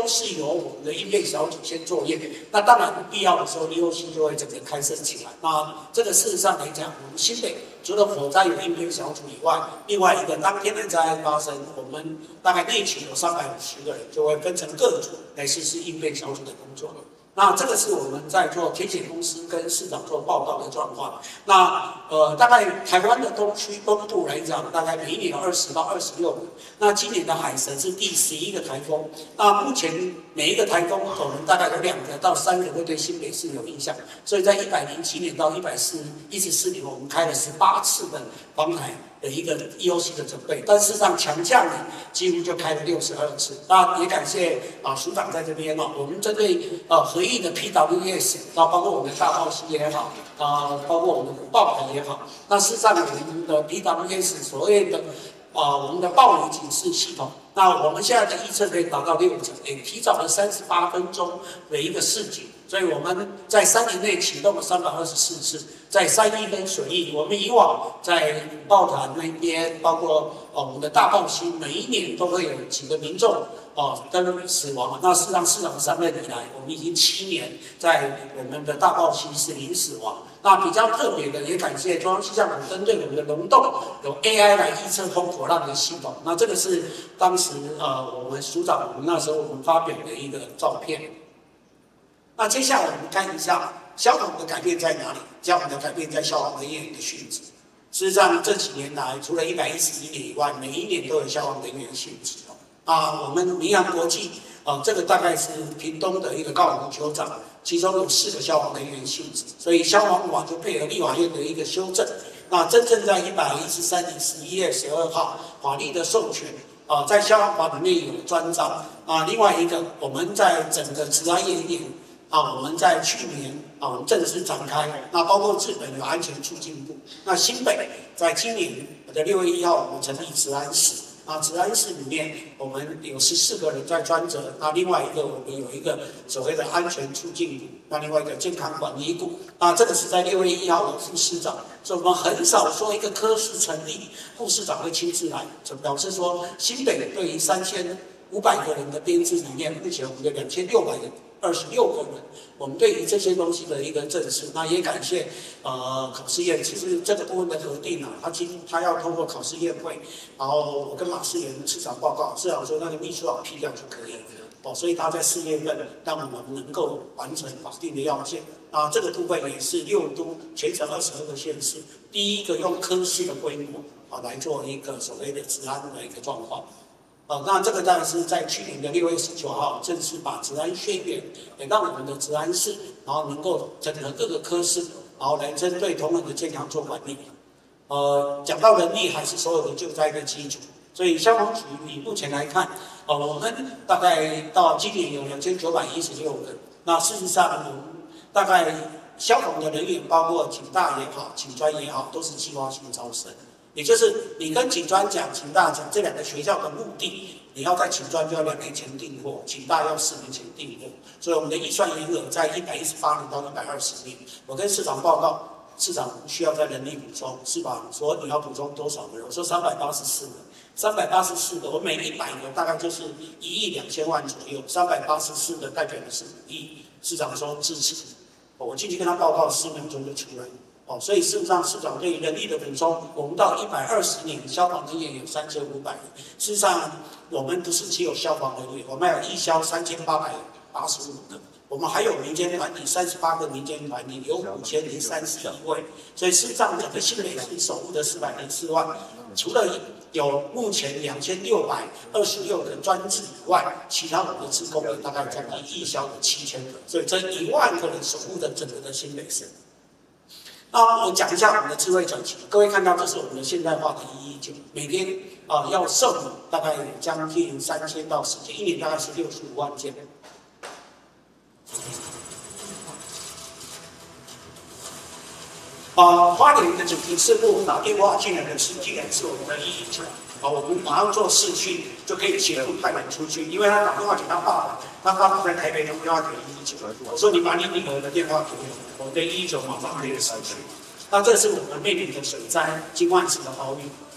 都是由我们的应变小组先作业。那当然必要的时候 EOC 就会整个开设起来。那这个事实上来讲，我们新北除了火灾有应变小组以外，另外一个当天的灾害发生，我们大概内勤有350个人，就会分成各组来实施应变小组的工作。那这个是我们在做天险公司跟市长做报告的状况。那大概台湾的东区东部来讲，大概每一年有20到26个。那今年的海神是第11个台风。那目前每一个台风可能大概有2个到3个会对新北市有影响。所以在107年到114年，我们开了18次的防台的一个 EOC 的准备，但事实上强降呢，几乎就开了62次。那也感谢署长在这边我们针对合意的 PWS， 包括我们的大报溪也好，包括我们的爆台也好，那事实上我们的 PWS 所谓的我们的暴雨警示系统，那我们现在的预测可以达到60%，也提早了38分钟的一个示警。所以我们在3年内启动了324次，在311跟水域，我们以往在豹潭那边，包括我们的大豹溪，每一年都会有几个民众跟死亡。那事实上市长上任以来，我们已经7年在我们的大豹溪是零死亡。那比较特别的，也感谢中央气象局针对我们的龙洞有 AI 来预测风火浪的系统。那这个是当时我们署长我们那时候我们发表的一个照片。那接下来我们看一下消防的改变在哪里？消防的改变在消防人员的殉职。事实上这几年来，除了111年以外，每一年都有消防人员殉职我们明阳国际这个大概是屏东的一个高雄酋长，其中有4个消防人员殉职，所以消防法就配合立法院的一个修正。那真正在113年11月12号法律的授权。在消防法里面有专章另外一个，我们在整个治安业里我们在去年我们正式展开。那包括日本有安全促进部，那新北在今年的6月1号，我们成立治安室。治安室里面我们有14个人在专责。那另外一个我们有一个所谓的安全促进部，那另外一个健康管理部。那这个是在6月1号的副市长，所以我们很少说一个科室成立，副市长会亲自来，就表示说新北对于3500个人的编制里面，目前我们有2626个人，我们对于这些东西的一个正视。那也感谢考试院，其实这个部分的核定他要通过考试院会，然后我跟马世元市长报告，市长说那个秘书长批掉就可以了所以他在4月份让我们能够完成法定的要件。这个部分也是6都全省22个县市第一个用科室的规模来做一个所谓的治安的一个状况。那这个当然是在去年的6月19号正式把治安宣言给到我们的治安室，然后能够整合各个科室，然后来针对同仁的健康做管理。讲到人力还是所有的救灾的基础，所以消防局以目前来看，我们大概到今年有2916人。那事实上，我们大概消防的人员，包括警大也好、警专也好，都是计划性招生。也就是你跟警专讲、警大讲这2个学校的目的，你要在警专就要2年前订货，警大要4年前订货，所以我们的预算余额在118年到120年。我跟市长报告，市长需要在人力补充，市长说你要补充多少人？我说384个，384个，我每100个大概就是1亿2000万左右，384个代表的是5亿。市长说支持，我进去跟他报告，4分钟就出来。所以事实上，市长对于人力的补充，我们到120年，消防人员有3500人。事实上，我们不是只有消防人员，我们还有义消3885个，我们还有民间团体38个民间团体，有5031位。所以事实上，整个新北市守护的404万，除了有目前2626个专职以外，其他我们的志工大概将近义消有7000个，所以这1万个人守护的整个的新北市。那我讲一下我们的智慧转型，各位看到这是我们的现代化的119，每天要受理大概将近3000到4000，一年大概是65万件。花莲的主题事故打电话进来的是，竟然是我们的119。我们马上做视讯就可以协助派人出去，因为他打电话给他爸爸，他爸爸在台北打电话给119，我说你把你女儿的电话给我，我对119马上可以视讯。那这是我们面临的水灾、金万市的豪雨。